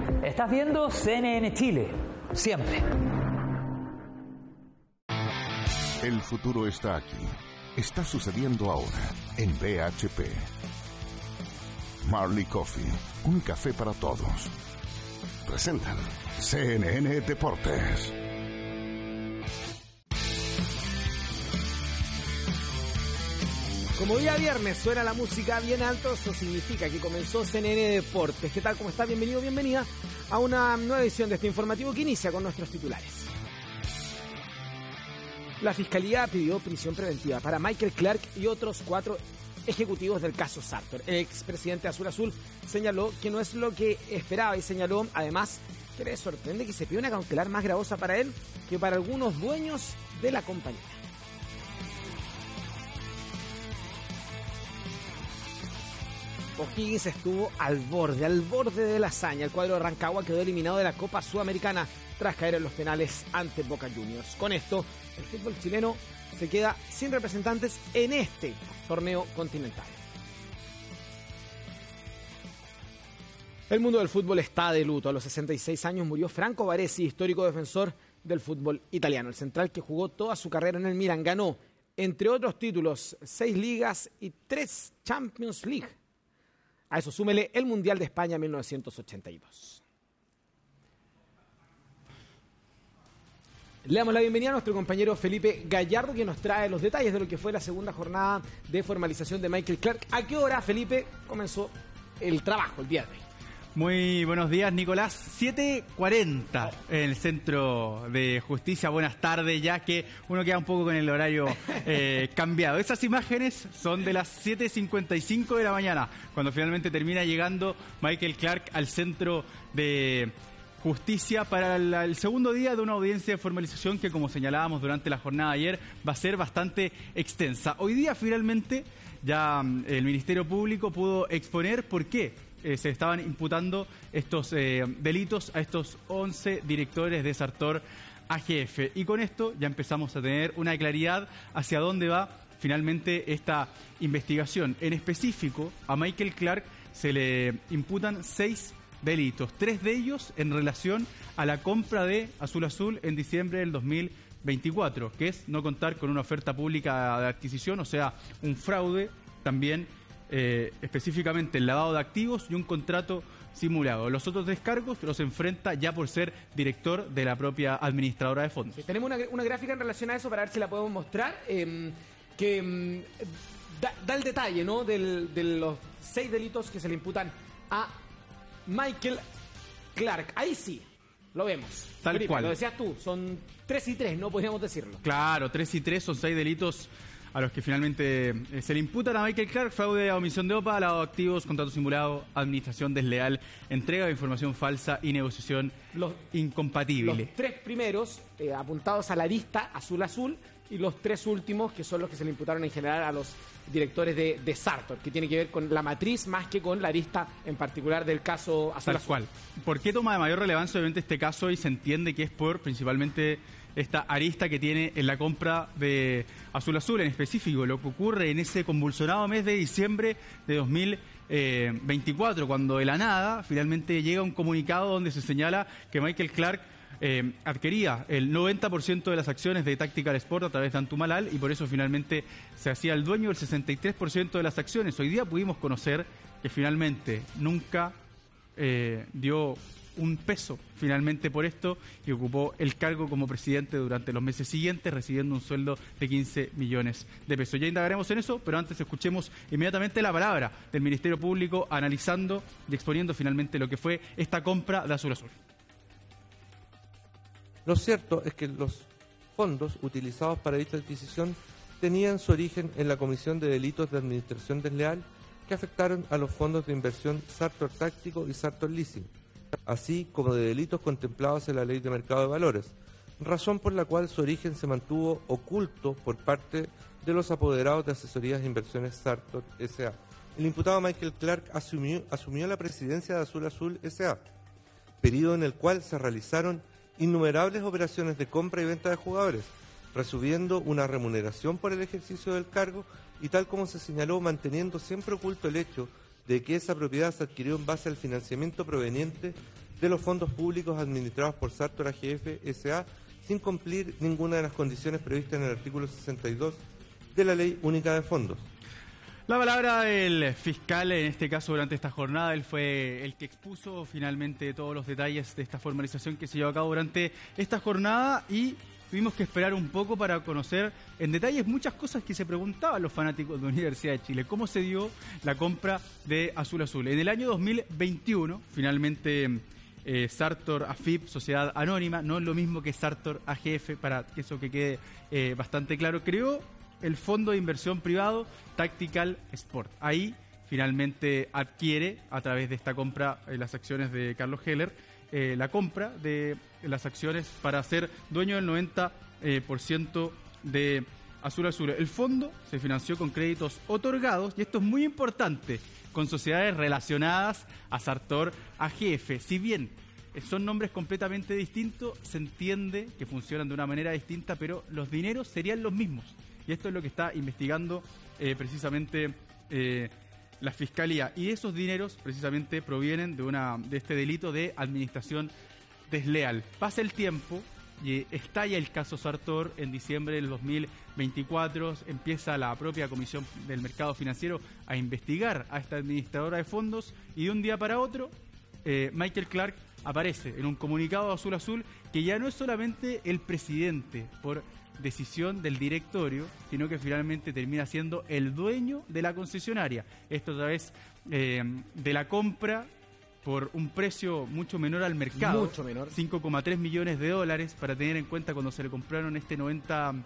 Estás viendo CNN Chile, siempre. El futuro está aquí. Está sucediendo ahora en BHP. Marley Coffee, un café para todos. Presentan CNN Deportes. Como día viernes suena la música bien alto, eso significa que comenzó CNN Deportes. ¿Qué tal? ¿Cómo está? Bienvenido, bienvenida a una nueva edición de este informativo que inicia con nuestros titulares. La Fiscalía pidió prisión preventiva para Michael Clark y otros 4 ejecutivos del caso Sartor. El expresidente Azul Azul señaló que no es lo que esperaba y señaló además que le sorprende que se pida una cautelar más gravosa para él que para algunos dueños de la compañía. O'Higgins estuvo al borde de la hazaña. El cuadro de Rancagua quedó eliminado de la Copa Sudamericana tras caer en los penales ante Boca Juniors. Con esto, el fútbol chileno se queda sin representantes en este torneo continental. El mundo del fútbol está de luto. A los 66 años murió Franco Baresi, histórico defensor del fútbol italiano. El central que jugó toda su carrera en el Milan ganó, entre otros títulos, 6 ligas y 3 Champions League. A eso súmele el Mundial de España 1982. Le damos la bienvenida a nuestro compañero Felipe Gallardo, que nos trae los detalles de lo que fue la segunda jornada de formalización de Michael Clark. ¿A qué hora, Felipe, comenzó el trabajo el día de hoy? Muy buenos días, Nicolás. 7:40 en el Centro de Justicia. Buenas tardes, ya que uno queda un poco con el horario cambiado. Esas imágenes son de las 7:55 de la mañana, cuando finalmente termina llegando Michael Clark al Centro de Justicia para el segundo día de una audiencia de formalización que, como señalábamos durante la jornada de ayer, va a ser bastante extensa. Hoy día, finalmente, ya el Ministerio Público pudo exponer por qué se estaban imputando estos delitos a estos 11 directores de Sartor AGF. Y con esto ya empezamos a tener una claridad hacia dónde va finalmente esta investigación. En específico, a Michael Clark se le imputan 6 delitos, 3 de ellos en relación a la compra de Azul Azul en diciembre del 2024, que es no contar con una oferta pública de adquisición, o sea, un fraude, también específicamente el lavado de activos y un contrato simulado. Los otros descargos los enfrenta ya por ser director de la propia administradora de fondos. Sí, tenemos una gráfica en relación a eso para ver si la podemos mostrar, que da el detalle, ¿no?, de los 6 delitos que se le imputan a Michael Clark. Ahí sí, lo vemos. Tal Felipe, cual. Lo decías tú, son 3 y 3, no podríamos decirlo. Claro, 3 y 3 son 6 delitos a los que finalmente se le imputan a Michael Clark: fraude, omisión de OPA, lavado de activos, contrato simulado, administración desleal, entrega de información falsa y negociación incompatible. Los 3 primeros apuntados a la lista Azul Azul y los 3 últimos que son los que se le imputaron en general a los directores de Sartor, que tiene que ver con la matriz más que con la lista en particular del caso Azul Azul. Tal cual. ¿Por qué toma de mayor relevancia obviamente este caso? Y se entiende que es por principalmente esta arista que tiene en la compra de Azul Azul, en específico lo que ocurre en ese convulsionado mes de diciembre de 2024, cuando de la nada finalmente llega un comunicado donde se señala que Michael Clark adquiría el 90% de las acciones de Tactical Sport a través de Antumalal, y por eso finalmente se hacía el dueño del 63% de las acciones. Hoy día pudimos conocer que finalmente nunca dio un peso finalmente por esto y ocupó el cargo como presidente durante los meses siguientes, recibiendo un sueldo de 15 millones de pesos. Ya indagaremos en eso, pero antes escuchemos inmediatamente la palabra del Ministerio Público analizando y exponiendo finalmente lo que fue esta compra de Azul Azul. Lo cierto es que los fondos utilizados para dicha adquisición tenían su origen en la Comisión de Delitos de Administración Desleal que afectaron a los fondos de inversión Sartor Táctico y Sartor Leasing, así como de delitos contemplados en la Ley de Mercado de Valores, razón por la cual su origen se mantuvo oculto por parte de los apoderados de asesorías de inversiones Sartor S.A. El imputado Michael Clark asumió la presidencia de Azul Azul S.A., periodo en el cual se realizaron innumerables operaciones de compra y venta de jugadores, recibiendo una remuneración por el ejercicio del cargo y, tal como se señaló, manteniendo siempre oculto el hecho de que esa propiedad se adquirió en base al financiamiento proveniente de los fondos públicos administrados por Sartor AGF S.A. sin cumplir ninguna de las condiciones previstas en el artículo 62 de la Ley Única de Fondos. La palabra del fiscal, en este caso durante esta jornada, él fue el que expuso finalmente todos los detalles de esta formalización que se llevó a cabo durante esta jornada y tuvimos que esperar un poco para conocer en detalles muchas cosas que se preguntaban los fanáticos de Universidad de Chile. ¿Cómo se dio la compra de Azul Azul? En el año 2021, finalmente Sartor AFIP, Sociedad Anónima, no es lo mismo que Sartor AGF, para que eso que quede bastante claro, creó el fondo de inversión privado Tactical Sport. Ahí finalmente adquiere, a través de esta compra, las acciones de Carlos Heller, la compra de las acciones para ser dueño del 90% de Azul Azul. El fondo se financió con créditos otorgados, y esto es muy importante, con sociedades relacionadas a Sartor AGF. Si bien son nombres completamente distintos, se entiende que funcionan de una manera distinta, pero los dineros serían los mismos. Y esto es lo que está investigando precisamente la Fiscalía. Y esos dineros precisamente provienen de este delito de administración desleal. Pasa el tiempo y estalla el caso Sartor en diciembre del 2024. Empieza la propia Comisión del Mercado Financiero a investigar a esta administradora de fondos y de un día para otro Michael Clark aparece en un comunicado de Azul Azul que ya no es solamente el presidente por decisión del directorio, sino que finalmente termina siendo el dueño de la concesionaria. Esto a través de la compra por un precio mucho menor al mercado, mucho menor, 5,3 millones de dólares, para tener en cuenta cuando se le compraron este 90%,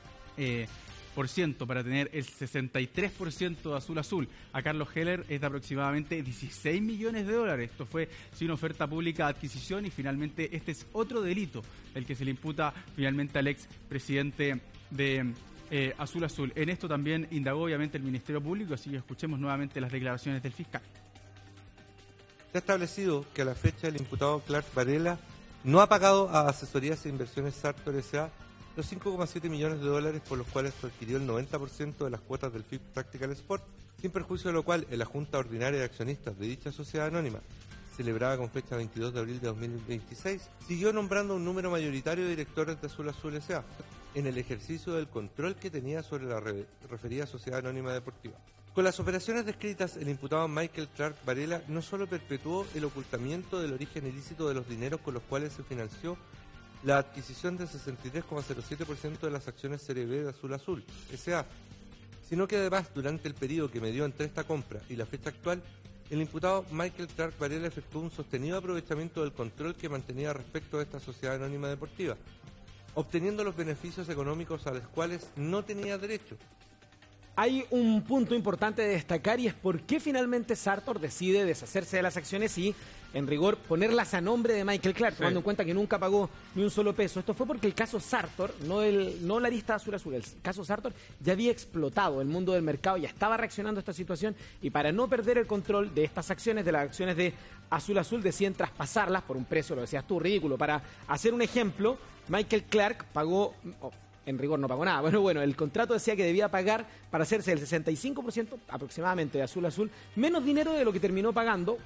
para tener el 63% de Azul Azul. A Carlos Heller es de aproximadamente 16 millones de dólares. Esto fue sin oferta pública de adquisición y finalmente este es otro delito el que se le imputa finalmente al ex presidente de Azul Azul. En esto también indagó obviamente el Ministerio Público, así que escuchemos nuevamente las declaraciones del fiscal. Se ha establecido que a la fecha el imputado Clark Varela no ha pagado a Asesorías e Inversiones Sartor S.A. los 5,7 millones de dólares por los cuales adquirió el 90% de las cuotas del FIP Tactical Sport, sin perjuicio de lo cual en la Junta Ordinaria de Accionistas de dicha sociedad anónima, celebrada con fecha 22 de abril de 2026, siguió nombrando un número mayoritario de directores de Azul Azul S.A. en el ejercicio del control que tenía sobre la referida sociedad anónima deportiva. Con las operaciones descritas, el imputado Michael Clark Varela no solo perpetuó el ocultamiento del origen ilícito de los dineros con los cuales se financió la adquisición del 63,07% de las acciones Serie B de Azul Azul S.A., sino que además, durante el periodo que medió entre esta compra y la fecha actual, el imputado Michael Clark Varela efectuó un sostenido aprovechamiento del control que mantenía respecto a esta sociedad anónima deportiva, obteniendo los beneficios económicos a los cuales no tenía derecho. Hay un punto importante de destacar y es por qué finalmente Sartor decide deshacerse de las acciones y, en rigor, ponerlas a nombre de Michael Clark, tomando en cuenta que nunca pagó ni un solo peso. Esto fue porque el caso Sartor, no la lista Azul Azul, el caso Sartor ya había explotado el mundo del mercado, ya estaba reaccionando a esta situación y para no perder el control de estas acciones, de las acciones de Azul Azul, deciden traspasarlas por un precio, lo decías tú, ridículo. Para hacer un ejemplo, Michael Clark pagó... en rigor no pagó nada. Bueno, el contrato decía que debía pagar para hacerse el 65% aproximadamente de Azul Azul, menos dinero de lo que terminó pagando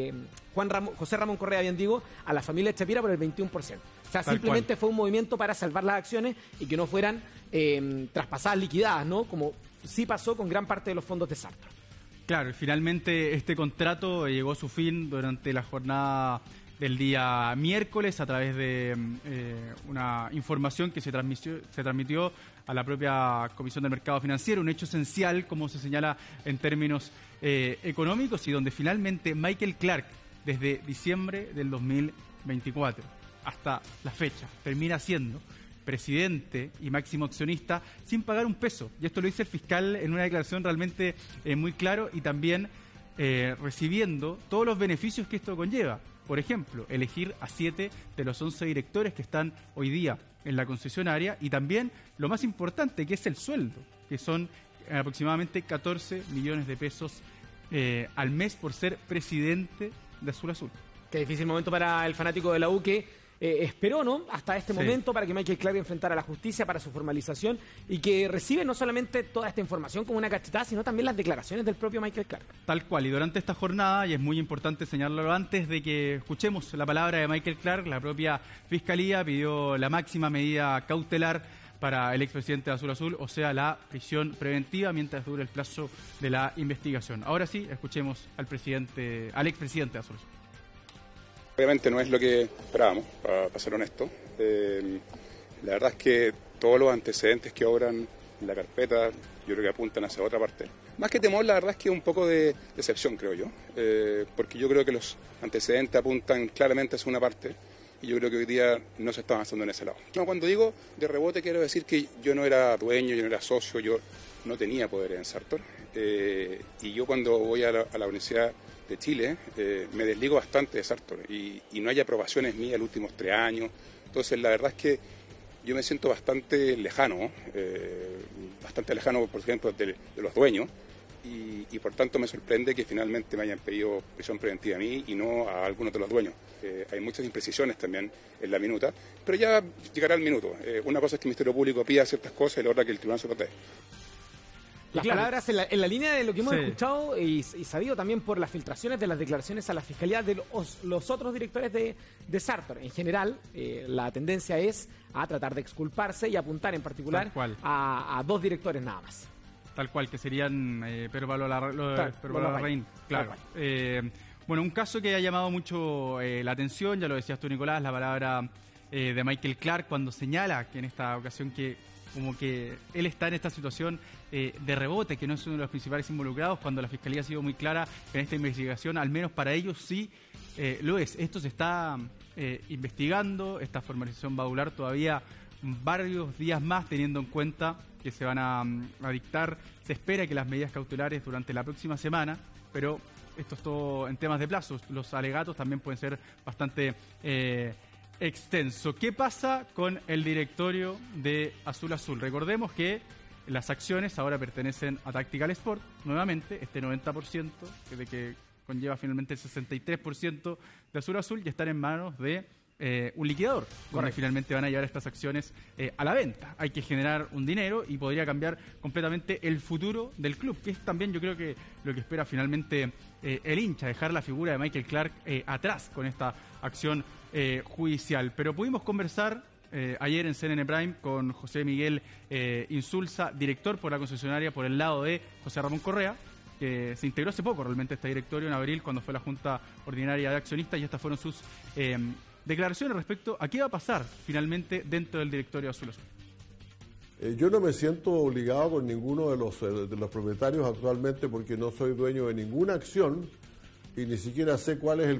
José Ramón Correa, bien digo, a la familia Chapira por el 21%. O sea, simplemente fue un movimiento para salvar las acciones y que no fueran traspasadas, liquidadas, ¿no? Como sí pasó con gran parte de los fondos de Sartor. Claro, finalmente este contrato llegó a su fin durante la jornada del día miércoles a través de una información que se transmitió a la propia Comisión del Mercado Financiero, un hecho esencial, como se señala en términos económicos, y donde finalmente Michael Clark, desde diciembre del 2024 hasta la fecha, termina siendo presidente y máximo accionista sin pagar un peso. Y esto lo dice el fiscal en una declaración realmente muy claro, y también recibiendo todos los beneficios que esto conlleva. Por ejemplo, elegir a 7 de los 11 directores que están hoy día en la concesionaria, y también lo más importante, que es el sueldo, que son aproximadamente 14 millones de pesos al mes por ser presidente de Azul Azul. Qué difícil momento para el fanático de la U, que esperó, ¿no?, hasta este momento para que Michael Clark enfrentara a la justicia para su formalización y que recibe no solamente toda esta información como una cachetada, sino también las declaraciones del propio Michael Clark. Tal cual, y durante esta jornada, y es muy importante señalarlo antes de que escuchemos la palabra de Michael Clark, la propia Fiscalía pidió la máxima medida cautelar para el expresidente de Azul Azul, o sea, la prisión preventiva mientras dure el plazo de la investigación. Ahora sí, escuchemos al expresidente de Azul Azul. Obviamente no es lo que esperábamos, para ser honesto. La verdad es que todos los antecedentes que obran en la carpeta, yo creo que apuntan hacia otra parte. Más que temor, la verdad es que un poco de decepción, creo yo, porque yo creo que los antecedentes apuntan claramente hacia una parte y yo creo que hoy día no se está avanzando en ese lado. No, cuando digo de rebote quiero decir que yo no era dueño, yo no era socio, yo no tenía poderes en Sartor, y yo cuando voy a la Universidad de Chile me desligo bastante de Sartor y no hay aprobaciones mías en los últimos 3 años, entonces la verdad es que yo me siento bastante lejano, por ejemplo, de los dueños, y por tanto me sorprende que finalmente me hayan pedido prisión preventiva a mí y no a algunos de los dueños. Hay muchas imprecisiones también en la minuta, pero ya llegará el minuto. Una cosa es que el Ministerio Público pida ciertas cosas y la otra que el Tribunal se protege. Las palabras en la línea de lo que hemos escuchado y sabido también por las filtraciones de las declaraciones a la Fiscalía de los otros directores de Sartor. En general, la tendencia es a tratar de exculparse y apuntar en particular a 2 directores nada más. Tal cual, que serían Pedro Pablo Larraín. Claro. Bueno, un caso que ha llamado mucho la atención, ya lo decías tú, Nicolás, la palabra de Michael Clark cuando señala que en esta ocasión que como que él está en esta situación de rebote, que no es uno de los principales involucrados, cuando la Fiscalía ha sido muy clara en esta investigación, al menos para ellos sí lo es. Esto se está investigando, esta formalización va a durar todavía varios días más, teniendo en cuenta que se van a dictar, se espera que las medidas cautelares durante la próxima semana, pero esto es todo en temas de plazos, los alegatos también pueden ser bastante extenso. ¿Qué pasa con el directorio de Azul Azul? Recordemos que las acciones ahora pertenecen a Tactical Sport, nuevamente, este 90% de que conlleva finalmente el 63% de Azul Azul y están en manos de un liquidador, donde finalmente van a llevar estas acciones a la venta. Hay que generar un dinero y podría cambiar completamente el futuro del club, que es también yo creo que lo que espera finalmente el hincha, dejar la figura de Michael Clark atrás con esta acción judicial. Pero pudimos conversar ayer en CNN Prime con José Miguel Insulza, director por la concesionaria por el lado de José Ramón Correa, que se integró hace poco realmente a este directorio en abril cuando fue la Junta Ordinaria de Accionistas, y estas fueron sus declaraciones respecto a qué va a pasar finalmente dentro del directorio Azul Azul. Yo no me siento obligado con ninguno de los propietarios actualmente porque no soy dueño de ninguna acción y ni siquiera sé cuál es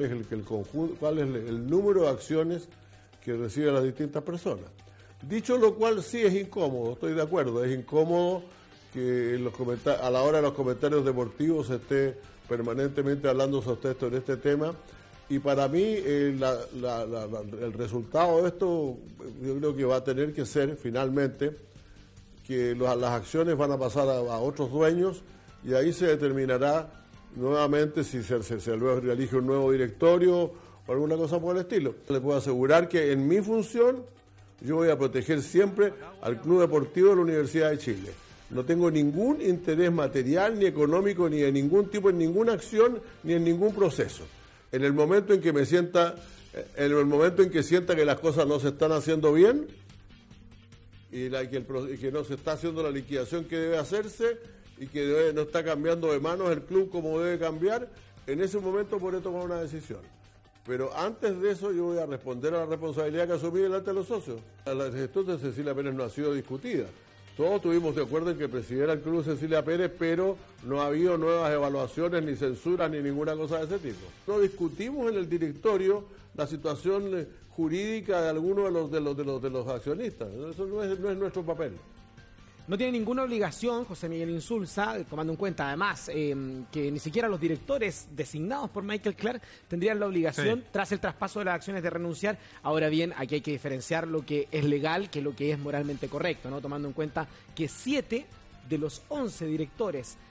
el número de acciones que reciben las distintas personas. Dicho lo cual, sí es incómodo, estoy de acuerdo, es incómodo que a la hora de los comentarios deportivos se esté permanentemente hablando sobre este tema. Y para mí el resultado de esto yo creo que va a tener que ser finalmente que las acciones van a pasar a otros dueños y ahí se determinará nuevamente si se elige un nuevo directorio o alguna cosa por el estilo. Le puedo asegurar que en mi función yo voy a proteger siempre al Club Deportivo de la Universidad de Chile. No tengo ningún interés material ni económico ni de ningún tipo en ninguna acción ni en ningún proceso. En el momento en que sienta que las cosas no se están haciendo bien y que no se está haciendo la liquidación que debe hacerse y que no está cambiando de manos el club como debe cambiar, en ese momento podré tomar una decisión. Pero antes de eso yo voy a responder a la responsabilidad que asumí delante de los socios. La gestión de Cecilia Pérez no ha sido discutida. Todos estuvimos de acuerdo en que presidiera el club Cecilia Pérez, pero no ha habido nuevas evaluaciones, ni censuras, ni ninguna cosa de ese tipo. No discutimos en el directorio la situación jurídica de algunos de los accionistas. Eso no es nuestro papel. No tiene ninguna obligación, José Miguel Insulza, tomando en cuenta además que ni siquiera los directores designados por Michael Clark tendrían la obligación, tras el traspaso de las acciones, de renunciar. Ahora bien, aquí hay que diferenciar lo que es legal que lo que es moralmente correcto, ¿no? Tomando en cuenta que 7 de los 11 directores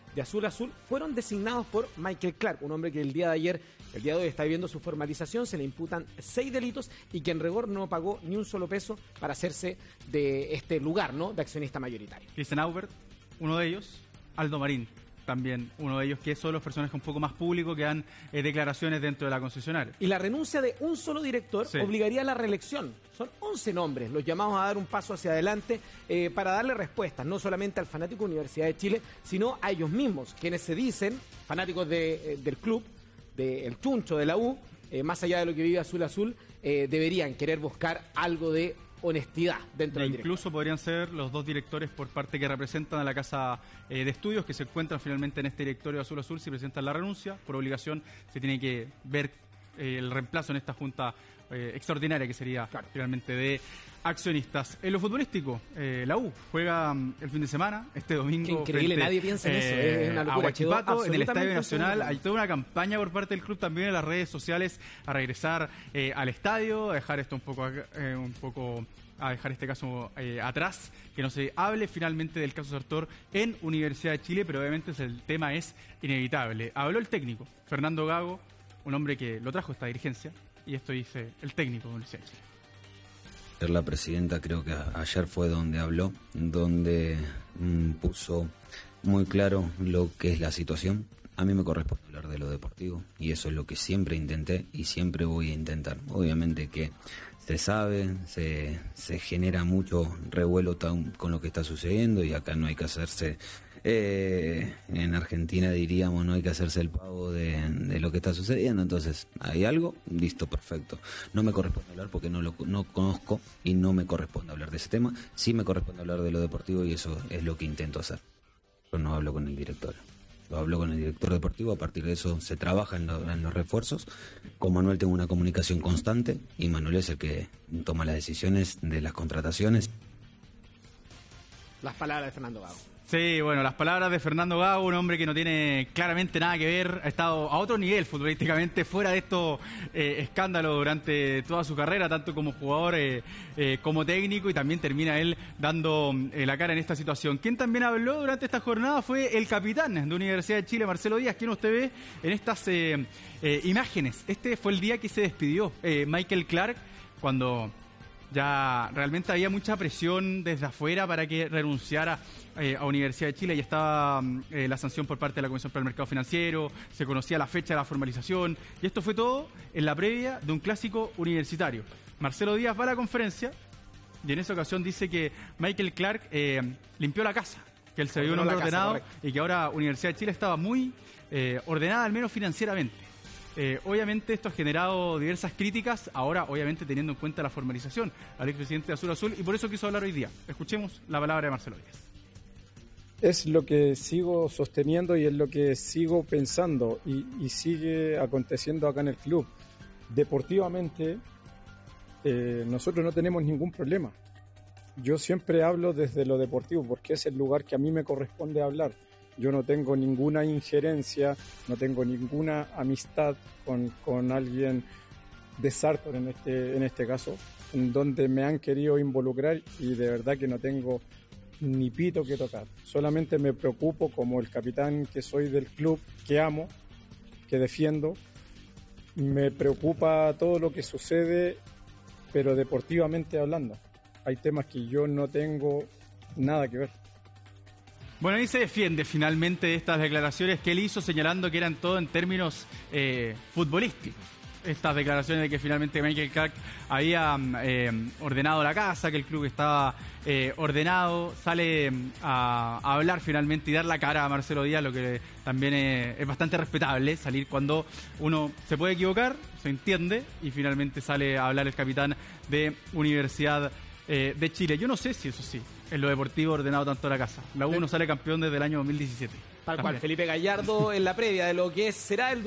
de Azul Azul fueron designados por Michael Clark, un hombre que el día de hoy está viviendo su formalización. Se le imputan 6 delitos y que en rigor no pagó ni un solo peso para hacerse de este lugar, ¿no?, de accionista mayoritario. Christian Aubert, uno de ellos. Aldo Marín, también uno de ellos, que son los personajes un poco más públicos que dan declaraciones dentro de la concesionaria. Y la renuncia de un solo director obligaría a la reelección. Son 11 nombres los llamados a dar un paso hacia adelante para darle respuestas, no solamente al fanático Universidad de Chile, sino a ellos mismos, quienes se dicen fanáticos del club, del Chuncho, de la U, más allá de lo que vive Azul Azul, deberían querer buscar algo de honestidad dentro del directorio. Incluso podrían ser los 2 directores por parte que representan a la casa de estudios que se encuentran finalmente en este directorio de Azul Azul. Si presentan la renuncia, por obligación se tiene que ver el reemplazo en esta junta extraordinaria que sería finalmente de accionistas. En lo futbolístico, la U juega el fin de semana, este domingo. Qué increíble, nadie piensa en eso, es una locura. A Huachipato, en el Estadio Nacional. Hay toda una campaña por parte del club también en las redes sociales a regresar al estadio, a dejar esto a dejar este caso atrás, que no se hable finalmente del caso Sartor en Universidad de Chile, pero obviamente el tema es inevitable. Habló el técnico, Fernando Gago, un hombre que lo trajo esta dirigencia, y esto dice el técnico de Universidad de Chile. La presidenta creo que ayer fue donde habló, donde puso muy claro lo que es la situación. A mí me corresponde hablar de lo deportivo y eso es lo que siempre intenté y siempre voy a intentar. Obviamente que se sabe, se genera mucho revuelo con lo que está sucediendo y acá no hay que hacerse, en Argentina diríamos, no hay que hacerse el pavo de lo que está sucediendo. Entonces, ¿hay algo? Listo, perfecto. No me corresponde hablar porque no conozco y no me corresponde hablar de ese tema. Sí me corresponde hablar de lo deportivo y eso es lo que intento hacer. Yo no hablo con el director. Lo hablo con el director deportivo, a partir de eso se trabaja en los refuerzos. Con Manuel tengo una comunicación constante y Manuel es el que toma las decisiones de las contrataciones. Las palabras de Fernando Gago. Sí, bueno, las palabras de Fernando Gago, un hombre que no tiene claramente nada que ver, ha estado a otro nivel futbolísticamente, fuera de estos escándalos durante toda su carrera, tanto como jugador como técnico, y también termina él dando la cara en esta situación. Quien también habló durante esta jornada fue el capitán de Universidad de Chile, Marcelo Díaz, quien usted ve en estas imágenes. Este fue el día que se despidió Michael Clark, cuando ya realmente había mucha presión desde afuera para que renunciara a Universidad de Chile. Ya estaba la sanción por parte de la Comisión para el Mercado Financiero, se conocía la fecha de la formalización, y esto fue todo en la previa de un clásico universitario. Marcelo Díaz va a la conferencia y en esa ocasión dice que Michael Clark limpió la casa, que él se vio un hombre ordenado y que ahora Universidad de Chile estaba muy ordenada, al menos financieramente. Obviamente esto ha generado diversas críticas, ahora obviamente teniendo en cuenta la formalización al expresidente de Azul Azul, y por eso quiso hablar hoy día. Escuchemos la palabra de Marcelo Díaz. Es lo que sigo sosteniendo y es lo que sigo pensando y sigue aconteciendo acá en el club. Deportivamente nosotros no tenemos ningún problema. Yo siempre hablo desde lo deportivo porque es el lugar que a mí me corresponde hablar. Yo no tengo ninguna injerencia, no tengo ninguna amistad con alguien de Sartor en este caso, en donde me han querido involucrar y de verdad que no tengo ni pito que tocar. Solamente me preocupo como el capitán que soy del club, que amo, que defiendo. Me preocupa todo lo que sucede, pero deportivamente hablando. Hay temas que yo no tengo nada que ver. Bueno, ahí se defiende finalmente de estas declaraciones que él hizo, señalando que eran todo en términos futbolísticos. Estas declaraciones de que finalmente Michael Clark había ordenado la casa, que el club estaba ordenado, sale a hablar finalmente y dar la cara a Marcelo Díaz, lo que también es bastante respetable, salir cuando uno se puede equivocar, se entiende, y finalmente sale a hablar el capitán de Universidad de Chile. Yo no sé si eso sí, en lo deportivo ordenado tanto la casa. La U no sale campeón desde el año 2017. Tal cual, Felipe Gallardo en la previa de lo que será el